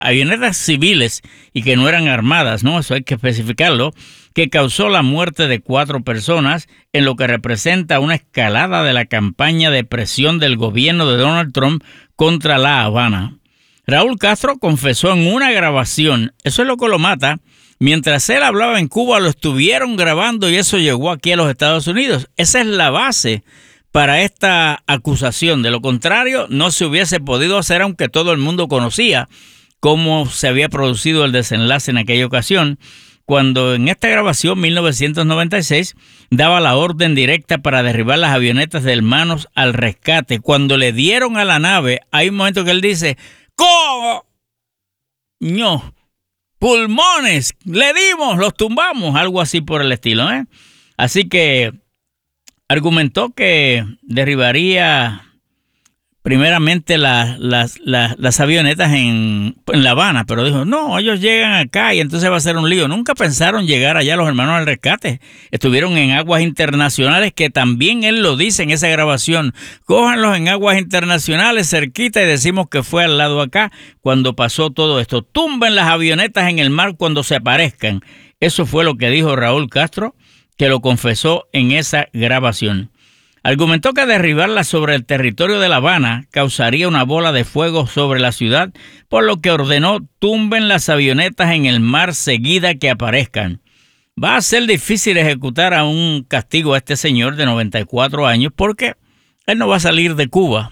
avionetas civiles y que no eran armadas, ¿no? Eso hay que especificarlo, que causó la muerte de 4 personas, en lo que representa una escalada de la campaña de presión del gobierno de Donald Trump contra La Habana. Raúl Castro confesó en una grabación, eso es lo que lo mata, mientras él hablaba en Cuba lo estuvieron grabando y eso llegó aquí a los Estados Unidos. Esa es la base para esta acusación. De lo contrario, no se hubiese podido hacer, aunque todo el mundo conocía cómo se había producido el desenlace en aquella ocasión, cuando en esta grabación, 1996, daba la orden directa para derribar las avionetas de Hermanos al Rescate. Cuando le dieron a la nave, hay un momento que él dice, ¡Coño! ¡Pulmones! ¡Le dimos! ¡Los tumbamos! Algo así por el estilo, ¿eh? Así que argumentó que derribaría primeramente las avionetas en La Habana, pero dijo, no, ellos llegan acá y entonces va a ser un lío. Nunca pensaron llegar allá los Hermanos al Rescate. Estuvieron en aguas internacionales, que también él lo dice en esa grabación. Cójanlos en aguas internacionales cerquita y decimos que fue al lado acá cuando pasó todo esto. Tumben las avionetas en el mar cuando se aparezcan. Eso fue lo que dijo Raúl Castro, que lo confesó en esa grabación. Argumentó que derribarla sobre el territorio de La Habana causaría una bola de fuego sobre la ciudad, por lo que ordenó tumben las avionetas en el mar seguida que aparezcan. Va a ser difícil ejecutar a un castigo a este señor de 94 años porque él no va a salir de Cuba.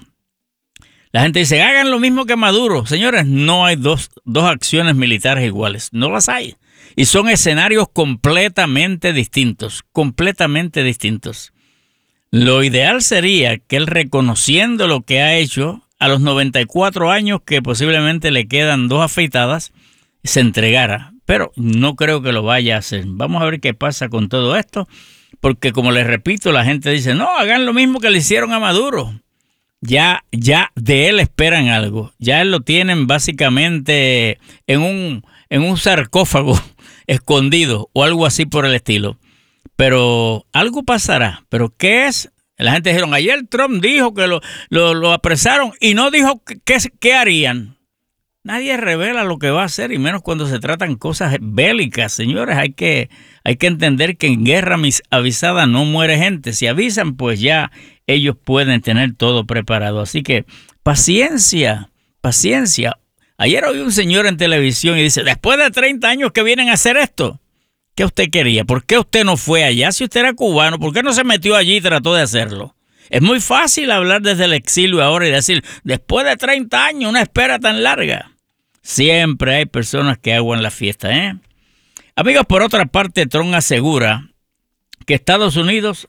La gente dice, hagan lo mismo que Maduro. Señores, no hay dos acciones militares iguales, no las hay. Y son escenarios completamente distintos, completamente distintos. Lo ideal sería que él, reconociendo lo que ha hecho a los 94 años, que posiblemente le quedan 2 afeitadas, se entregara. Pero no creo que lo vaya a hacer. Vamos a ver qué pasa con todo esto, porque como les repito, la gente dice, no, hagan lo mismo que le hicieron a Maduro. Ya de él esperan algo. Ya él lo tienen básicamente en un sarcófago escondido o algo así por el estilo. Pero algo pasará. ¿Pero qué es? La gente dijeron, ayer Trump dijo que lo apresaron y no dijo qué harían. Nadie revela lo que va a hacer, y menos cuando se tratan cosas bélicas. Señores, hay que entender que en guerra avisada no muere gente. Si avisan, pues ya ellos pueden tener todo preparado. Así que paciencia, paciencia. Ayer oí un señor en televisión y dice, después de 30 años que vienen a hacer esto, ¿qué usted quería? ¿Por qué usted no fue allá? Si usted era cubano, ¿por qué no se metió allí y trató de hacerlo? Es muy fácil hablar desde el exilio ahora y decir, después de 30 años, una espera tan larga. Siempre hay personas que aguan la fiesta, ¿eh? Amigos, por otra parte, Trump asegura que Estados Unidos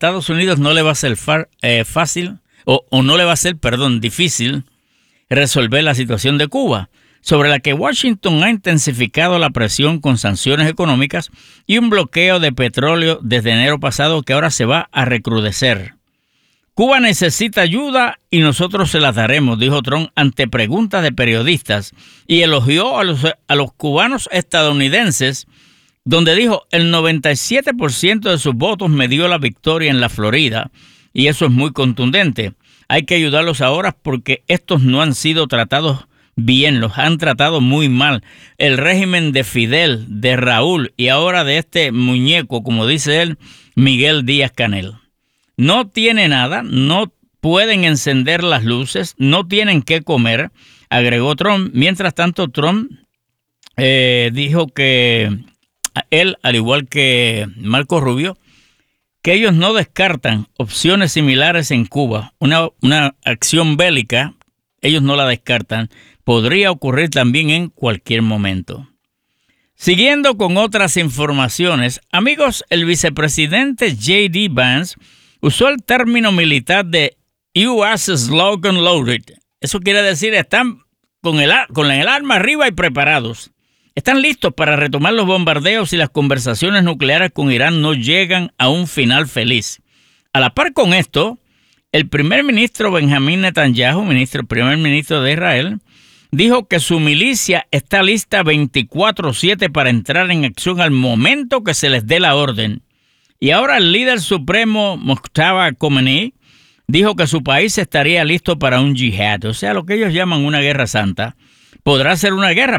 no le va a ser fácil, o no le va a ser, difícil resolver la situación de Cuba, sobre la que Washington ha intensificado la presión con sanciones económicas y un bloqueo de petróleo desde enero pasado que ahora se va a recrudecer. Cuba necesita ayuda y nosotros se las daremos, dijo Trump ante preguntas de periodistas, y elogió a los cubanos estadounidenses, donde dijo el 97% de sus votos me dio la victoria en la Florida, y eso es muy contundente. Hay que ayudarlos ahora porque estos no han sido tratados bien, los han tratado muy mal. El régimen de Fidel, de Raúl y ahora de este muñeco, como dice él, Miguel Díaz-Canel. No tiene nada, no pueden encender las luces, no tienen qué comer, agregó Trump. Mientras tanto, Trump dijo que él, al igual que Marco Rubio, que ellos no descartan opciones similares en Cuba. Una acción bélica, ellos no la descartan. Podría ocurrir también en cualquier momento. Siguiendo con otras informaciones, amigos, el vicepresidente J.D. Vance usó el término militar de U.S. Slogan Loaded. Eso quiere decir están con el arma arriba y preparados. Están listos para retomar los bombardeos si las conversaciones nucleares con Irán no llegan a un final feliz. A la par con esto, el primer ministro Benjamín Netanyahu, primer ministro de Israel, dijo que su milicia está lista 24/7 para entrar en acción al momento que se les dé la orden. Y ahora el líder supremo Mojtaba Khomeini dijo que su país estaría listo para un yihad, o sea, lo que ellos llaman una guerra santa. podrá ser una guerra,